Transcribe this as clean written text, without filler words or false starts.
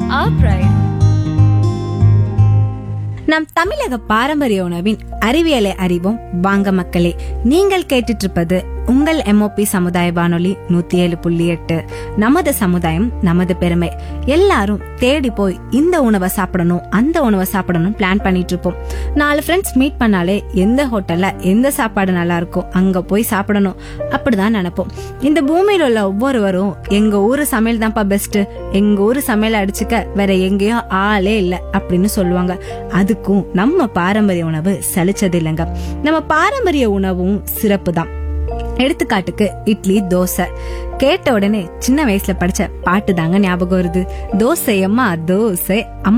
our pride. நம் தமிழக பாரம்பரிய உணவின் அறிவியலை அறிவோம் வாங்க மக்களே. நீங்கள் கேட்டுட்டு இருப்பது உங்கள் MOP சமுதாய வானொலி 107.8. நமது சமுதாயம் நமது பெருமை. எல்லாரும் தேடி போய் இந்த உணவை சாப்பிடணும் அந்த உணவை சாப்பிடணும் பிளான் பண்ணிட்டு இருப்போம். 4 ஃப்ரெண்ட்ஸ் மீட் பண்ணாலே எந்த ஹோட்டல்ல எந்த சாப்பாடு நல்லா இருக்கும் அங்க போய் சாப்பிடணும் அப்படிதான் நினைப்போம். இந்த பூமியில உள்ள ஒவ்வொருவரும் எங்க ஊரு சமையல் தான்ப்பா பெஸ்ட், எங்க ஊரு சமையல் அடிச்சுக்க வேற எங்கேயும் ஆளே இல்ல அப்படின்னு சொல்லுவாங்க. அதுக்கும் நம்ம பாரம்பரிய உணவு சலிச்சது இல்லைங்க. நம்ம பாரம்பரிய உணவும் சிறப்பு தான். எடுத்துக்காட்டுக்கு இட்லி, தோசை. கேட்ட உடனே சின்ன வயசுல படிச்ச பாட்டு தாங்க ஞாபகம் வருது. தோசை அம்மா தோசை